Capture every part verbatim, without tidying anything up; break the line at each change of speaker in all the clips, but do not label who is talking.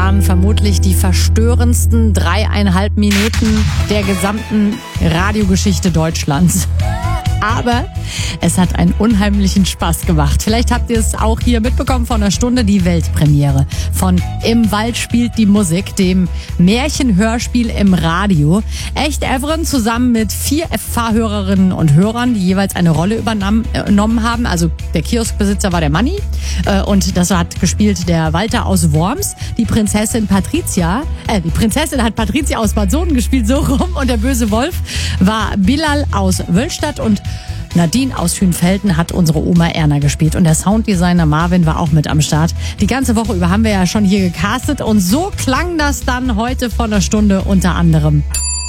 waren vermutlich die verstörendsten dreieinhalb Minuten der gesamten Radiogeschichte Deutschlands. Aber es hat einen unheimlichen Spaß gemacht. Vielleicht habt ihr es auch hier mitbekommen von einer Stunde, die Weltpremiere von Im Wald spielt die Musik, dem Märchenhörspiel im Radio. Echt Evren zusammen mit vier F H-Hörerinnen und Hörern, die jeweils eine Rolle übernommen haben. Also der Kioskbesitzer war der Manni äh, und das hat gespielt der Walter aus Worms. Die Prinzessin Patricia, äh, die Prinzessin hat Patricia aus Bad Soden gespielt, so rum. Und der böse Wolf war Bilal aus Wöllstadt und Nadine aus Hünfelden hat unsere Oma Erna gespielt. Und der Sounddesigner Marvin war auch mit am Start. Die ganze Woche über haben wir ja schon hier gecastet. Und so klang das dann heute von der Stunde unter anderem.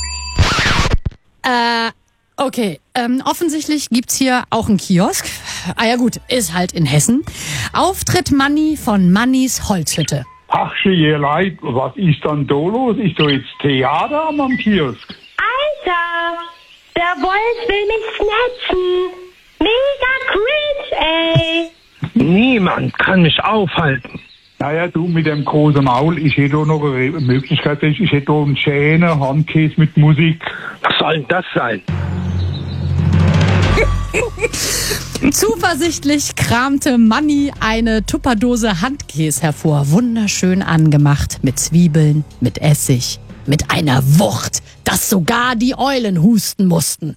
Äh, okay. Ähm, offensichtlich gibt's hier auch einen Kiosk. Ah ja gut, ist halt in Hessen. Auftritt Manni von Mannis Holzhütte.
Ach, je leid, was ist dann da los? Ist da jetzt Theater am Kiosk?
Alter! Der Wolf will mich snatchen. Mega cringe, ey.
Niemand kann mich aufhalten.
Naja, du mit dem großen Maul, ich hätte auch noch eine Möglichkeit, ich hätte auch einen schönen Handkäse mit Musik.
Was soll denn das sein?
Zuversichtlich kramte Manni eine Tupperdose Handkäse hervor. Wunderschön angemacht mit Zwiebeln, mit Essig, mit einer Wucht, dass sogar die Eulen husten mussten.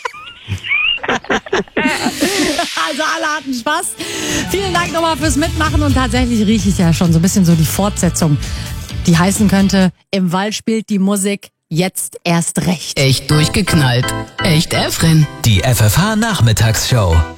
Also alle hatten Spaß. Vielen Dank nochmal fürs Mitmachen und tatsächlich rieche ich ja schon so ein bisschen so die Fortsetzung, die heißen könnte, Im Wald spielt die Musik, jetzt erst recht.
Echt durchgeknallt. Echt Efren.
Die F F H-Nachmittagsshow.